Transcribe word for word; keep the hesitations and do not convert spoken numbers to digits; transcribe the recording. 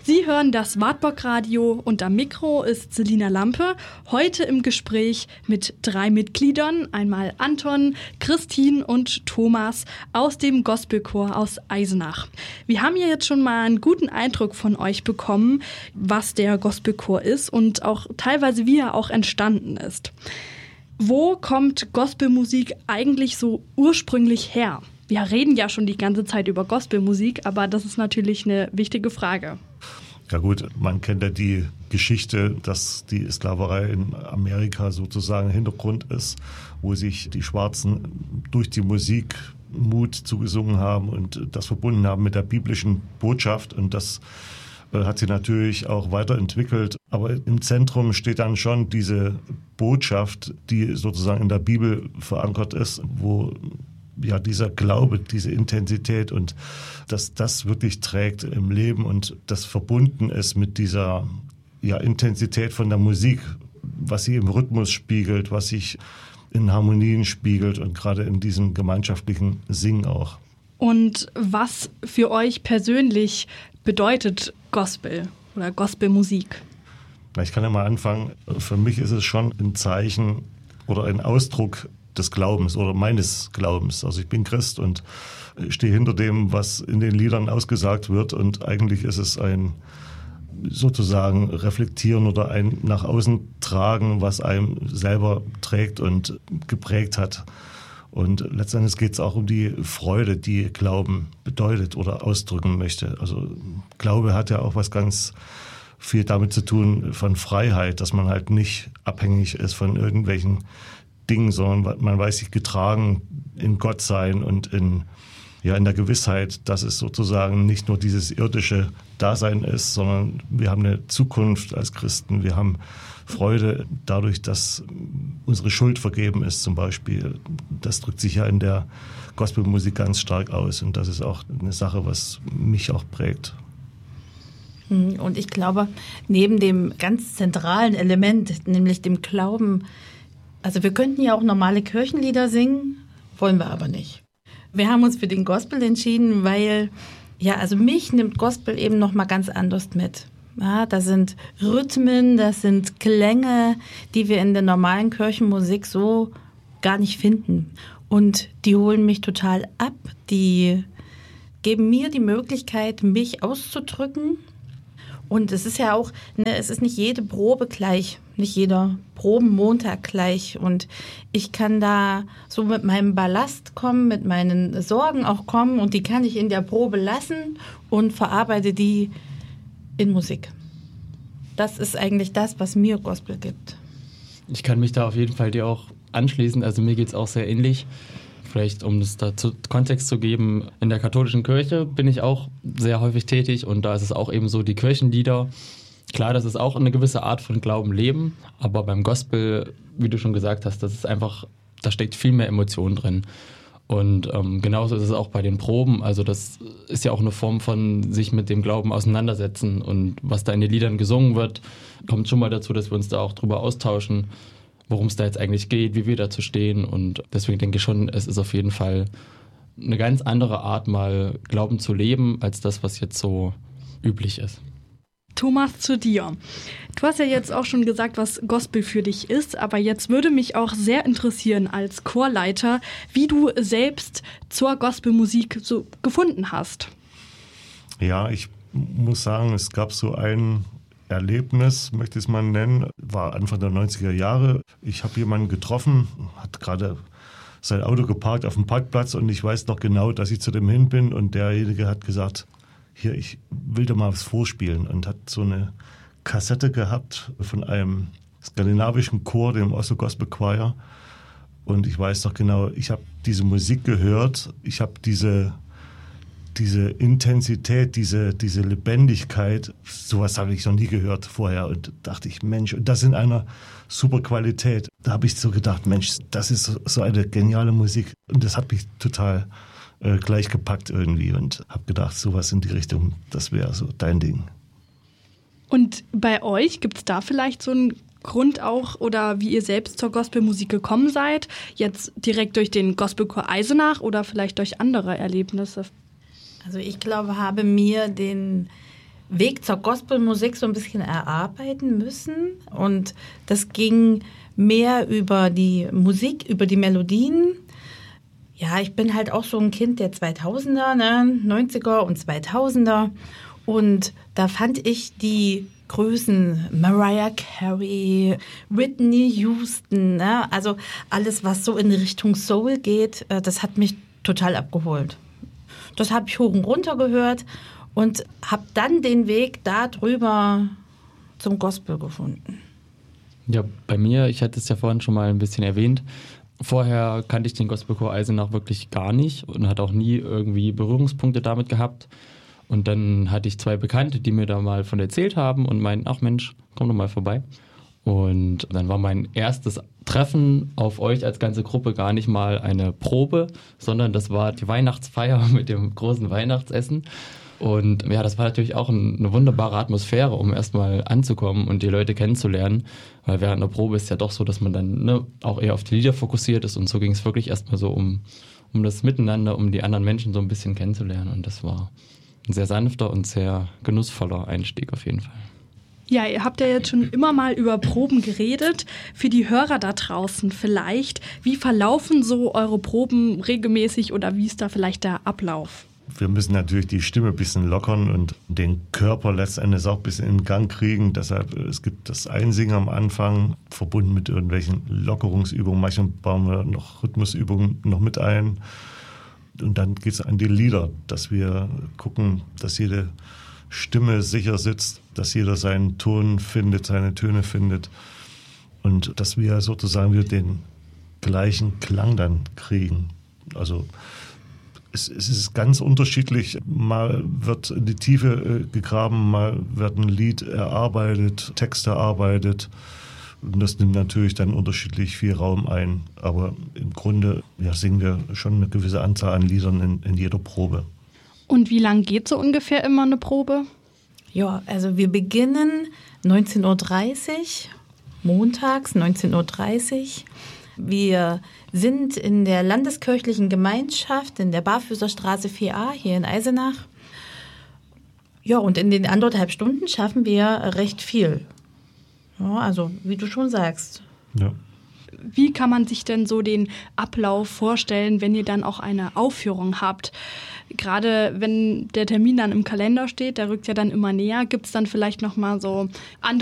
Sie hören das Wartburg Radio und am Mikro ist Selina Lampe. Heute im Gespräch mit drei Mitgliedern, einmal Anton, Christine und Thomas aus dem Gospelchor aus Eisenach. Wir haben ja jetzt schon mal einen guten Eindruck von euch bekommen, was der Gospelchor ist und auch teilweise wie er auch entstanden ist. Wo kommt Gospelmusik eigentlich so ursprünglich her? Wir reden ja schon die ganze Zeit über Gospelmusik, aber das ist natürlich eine wichtige Frage. Ja gut, man kennt ja die Geschichte, dass die Sklaverei in Amerika sozusagen Hintergrund ist, wo sich die Schwarzen durch die Musik Mut zugesungen haben und das verbunden haben mit der biblischen Botschaft. Und das hat sich natürlich auch weiterentwickelt. Aber im Zentrum steht dann schon diese Botschaft, die sozusagen in der Bibel verankert ist, wo ja dieser Glaube, diese Intensität und dass das wirklich trägt im Leben und das verbunden ist mit dieser ja, Intensität von der Musik, was sie im Rhythmus spiegelt, was sich in Harmonien spiegelt und gerade in diesem gemeinschaftlichen Singen auch. Und was für euch persönlich bedeutet Gospel oder Gospelmusik? Ich kann ja mal anfangen. Für mich ist es schon ein Zeichen oder ein Ausdruck des Glaubens oder meines Glaubens. Also ich bin Christ und stehe hinter dem, was in den Liedern ausgesagt wird. Und eigentlich ist es ein sozusagen Reflektieren oder ein nach außen tragen, was einem selber trägt und geprägt hat. Und letztendlich geht es auch um die Freude, die Glauben bedeutet oder ausdrücken möchte. Also Glaube hat ja auch was ganz viel damit zu tun von Freiheit, dass man halt nicht abhängig ist von irgendwelchen Dingen, sondern man weiß sich getragen in Gott sein und in, ja, in der Gewissheit, dass es sozusagen nicht nur dieses irdische Dasein ist, sondern wir haben eine Zukunft als Christen, wir haben Freude dadurch, dass unsere Schuld vergeben ist zum Beispiel. Das drückt sich ja in der Gospelmusik ganz stark aus und das ist auch eine Sache, was mich auch prägt. Und ich glaube, neben dem ganz zentralen Element, nämlich dem Glauben, also wir könnten ja auch normale Kirchenlieder singen, wollen wir aber nicht. Wir haben uns für den Gospel entschieden, weil, ja, also mich nimmt Gospel eben nochmal ganz anders mit. Ja, das sind Rhythmen, das sind Klänge, die wir in der normalen Kirchenmusik so gar nicht finden. Und die holen mich total ab, die geben mir die Möglichkeit, mich auszudrücken. Und es ist ja auch, ne, es ist nicht jede Probe gleich, nicht jeder Probenmontag gleich. Und ich kann da so mit meinem Ballast kommen, mit meinen Sorgen auch kommen und die kann ich in der Probe lassen und verarbeite die in Musik. Das ist eigentlich das, was mir Gospel gibt. Ich kann mich da auf jeden Fall dir auch anschließen. Also mir geht es auch sehr ähnlich. Vielleicht, um das dazu Kontext zu geben, in der katholischen Kirche bin ich auch sehr häufig tätig und da ist es auch eben so, die Kirchenlieder, klar, das ist auch eine gewisse Art von Glauben leben, aber beim Gospel, wie du schon gesagt hast, das ist einfach, da steckt viel mehr Emotion drin. Und ähm, genauso ist es auch bei den Proben, also das ist ja auch eine Form von sich mit dem Glauben auseinandersetzen und was da in den Liedern gesungen wird, kommt schon mal dazu, dass wir uns da auch drüber austauschen, worum es da jetzt eigentlich geht, wie wir dazu stehen. Und deswegen denke ich schon, es ist auf jeden Fall eine ganz andere Art, mal Glauben zu leben, als das, was jetzt so üblich ist. Thomas, zu dir. Du hast ja jetzt auch schon gesagt, was Gospel für dich ist, aber jetzt würde mich auch sehr interessieren als Chorleiter, wie du selbst zur Gospelmusik so gefunden hast. Ja, ich muss sagen, es gab so ein Erlebnis, möchte ich es mal nennen, war Anfang der neunziger Jahre. Ich habe jemanden getroffen, hat gerade sein Auto geparkt auf dem Parkplatz und ich weiß noch genau, dass ich zu dem hin bin und derjenige hat gesagt, hier, ich will dir mal was vorspielen und hat so eine Kassette gehabt von einem skandinavischen Chor, dem Oslo Gospel Choir und ich weiß noch genau, ich habe diese Musik gehört, ich habe diese diese Intensität, diese, diese Lebendigkeit, sowas habe ich noch nie gehört vorher und dachte ich, Mensch, und das in einer super Qualität. Da habe ich so gedacht, Mensch, das ist so eine geniale Musik und das hat mich total äh, gleich gepackt irgendwie und habe gedacht, sowas in die Richtung, das wäre so dein Ding. Und bei euch, gibt es da vielleicht so einen Grund auch oder wie ihr selbst zur Gospelmusik gekommen seid? Jetzt direkt durch den Gospelchor Eisenach oder vielleicht durch andere Erlebnisse? Also ich glaube, habe mir den Weg zur Gospelmusik so ein bisschen erarbeiten müssen. Und das ging mehr über die Musik, über die Melodien. Ja, ich bin halt auch so ein Kind der zweitausender, ne? neunziger und zweitausender. Und da fand ich die Größen Mariah Carey, Whitney Houston, ne? Also alles, was so in Richtung Soul geht, das hat mich total abgeholt. Das habe ich hoch und runter gehört und habe dann den Weg darüber zum Gospel gefunden. Ja, bei mir, ich hatte es ja vorhin schon mal ein bisschen erwähnt, vorher kannte ich den Gospelchor Eisenach wirklich gar nicht und hatte auch nie irgendwie Berührungspunkte damit gehabt. Und dann hatte ich zwei Bekannte, die mir da mal von erzählt haben und meinten, ach Mensch, komm doch mal vorbei. Und dann war mein erstes Treffen auf euch als ganze Gruppe gar nicht mal eine Probe, sondern das war die Weihnachtsfeier mit dem großen Weihnachtsessen. Und ja, das war natürlich auch eine wunderbare Atmosphäre, um erstmal anzukommen und die Leute kennenzulernen. Weil während einer Probe ist ja doch so, dass man dann ne, auch eher auf die Lieder fokussiert ist. Und so ging es wirklich erstmal so um, um das Miteinander, um die anderen Menschen so ein bisschen kennenzulernen. Und das war ein sehr sanfter und sehr genussvoller Einstieg auf jeden Fall. Ja, ihr habt ja jetzt schon immer mal über Proben geredet. Für die Hörer da draußen vielleicht, wie verlaufen so eure Proben regelmäßig oder wie ist da vielleicht der Ablauf? Wir müssen natürlich die Stimme ein bisschen lockern und den Körper letztendlich auch ein bisschen in Gang kriegen. Deshalb, es gibt das Einsingen am Anfang, verbunden mit irgendwelchen Lockerungsübungen. Manchmal bauen wir noch Rhythmusübungen noch mit ein. Und dann geht es an die Lieder, dass wir gucken, dass jede Stimme sicher sitzt, dass jeder seinen Ton findet, seine Töne findet und dass wir sozusagen wieder den gleichen Klang dann kriegen. Also es, es ist ganz unterschiedlich. Mal wird in die Tiefe gegraben, mal wird ein Lied erarbeitet, Text erarbeitet. Und das nimmt natürlich dann unterschiedlich viel Raum ein. Aber im Grunde ja, singen wir schon eine gewisse Anzahl an Liedern in, in jeder Probe. Und wie lang geht so ungefähr immer eine Probe? Ja, also wir beginnen neunzehn Uhr dreißig, montags neunzehn Uhr dreißig. Wir sind in der landeskirchlichen Gemeinschaft in der Barfüßerstraße vier a hier in Eisenach. Ja, und in den anderthalb Stunden schaffen wir recht viel. Ja, also wie du schon sagst. Ja. Wie kann man sich denn so den Ablauf vorstellen, wenn ihr dann auch eine Aufführung habt? Gerade wenn der Termin dann im Kalender steht, der rückt ja dann immer näher, gibt es dann vielleicht noch mal so andere